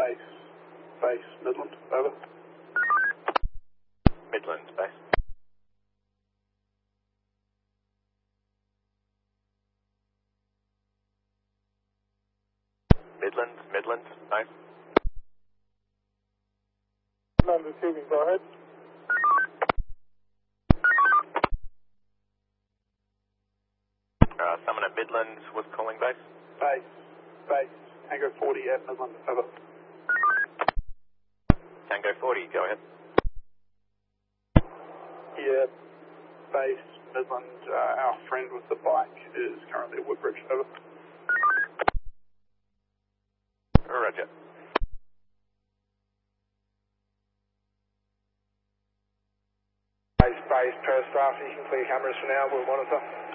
Base, Midland, over. Midland, base. Midland, base. Midland receiving, go ahead. Someone at Midland was calling base. Base, Tango 40 at Midland, over. Tango 40, go ahead. Yeah, base, Midland, our friend with the bike is currently at Woodbridge, over. Roger. Base, per staff, you can clear cameras for now, we'll monitor.